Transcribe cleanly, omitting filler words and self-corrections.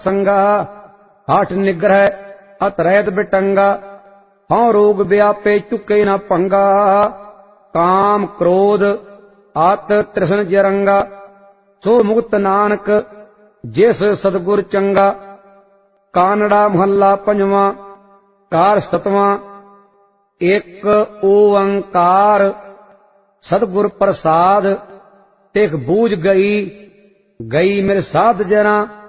संगा हाठ निग्रह अत रहत बिटंगा हाँ रोग व्यापे चुके न पंगा काम क्रोध आत तृष्ण जरंगा सो मुक्त नानक जिस सतगुर चंगा। कानड़ा महला पंजवा कार सतवां एक ओंकार सतगुर प्रसाद तिख बूझ गई गई मेरे साध जना।